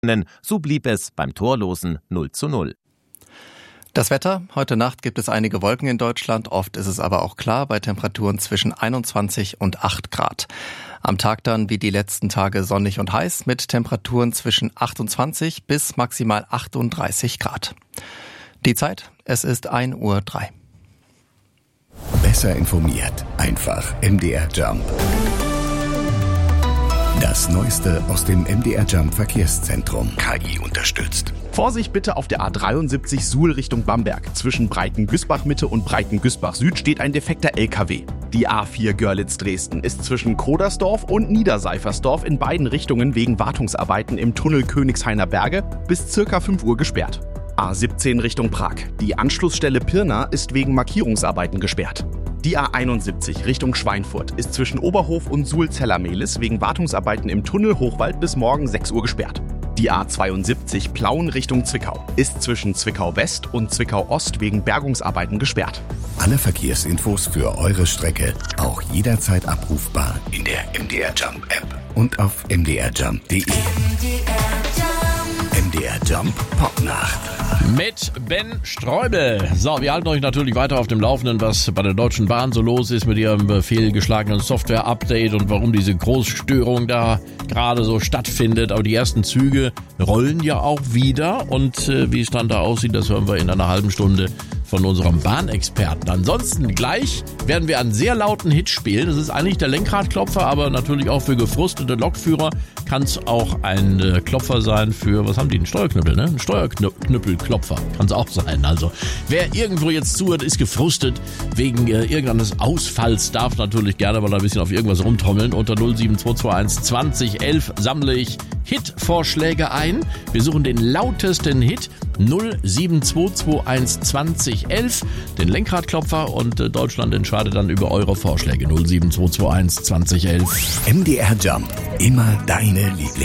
So blieb es beim torlosen 0:0. Das Wetter. Heute Nacht gibt es einige Wolken in Deutschland. Oft ist es aber auch klar bei Temperaturen zwischen 21 und 8 Grad. Am Tag dann wie die letzten Tage sonnig und heiß mit Temperaturen zwischen 28 bis maximal 38 Grad. Die Zeit, es ist 1:03 Uhr. Besser informiert, einfach MDR Jump. Das Neueste aus dem MDR Jump Verkehrszentrum. KI unterstützt. Vorsicht bitte auf der A73 Suhl Richtung Bamberg. Zwischen Breitengüßbach Mitte und Breitengüßbach Süd steht ein defekter LKW. Die A4 Görlitz-Dresden ist zwischen Kodersdorf und Niederseifersdorf in beiden Richtungen wegen Wartungsarbeiten im Tunnel Königshainer Berge bis ca. 5 Uhr gesperrt. A17 Richtung Prag. Die Anschlussstelle Pirna ist wegen Markierungsarbeiten gesperrt. Die A71 Richtung Schweinfurt ist zwischen Oberhof und Suhl-Zellermehlis wegen Wartungsarbeiten im Tunnel Hochwald bis morgen 6 Uhr gesperrt. Die A72 Plauen Richtung Zwickau ist zwischen Zwickau West und Zwickau Ost wegen Bergungsarbeiten gesperrt. Alle Verkehrsinfos für eure Strecke auch jederzeit abrufbar in der MDR Jump App und auf mdrjump.de. MDR Jump Popnacht. Mit Ben Streubel. So, wir halten euch natürlich weiter auf dem Laufenden, was bei der Deutschen Bahn so los ist mit ihrem fehlgeschlagenen Software-Update und warum diese Großstörung da gerade so stattfindet. Aber die ersten Züge rollen ja auch wieder und wie es dann da aussieht, das hören wir in einer halben Stunde von unserem Bahnexperten. Ansonsten gleich werden wir einen sehr lauten Hit spielen. Das ist eigentlich der Lenkradklopfer, aber natürlich auch für gefrustete Lokführer kann es auch ein Klopfer sein für, was haben die, einen Steuerknüppel, ne? Ein Steuerknüppelklopfer kann es auch sein. Also wer irgendwo jetzt zuhört, ist gefrustet wegen irgendeines Ausfalls, darf natürlich gerne mal ein bisschen auf irgendwas rumtrommeln. Unter 07221 2011 sammle ich Hit-Vorschläge ein. Wir suchen den lautesten Hit 07221 2011, den Lenkradklopfer und Deutschland entscheidet dann über eure Vorschläge 07221 2011. MDR Jump, immer deine Lieblings.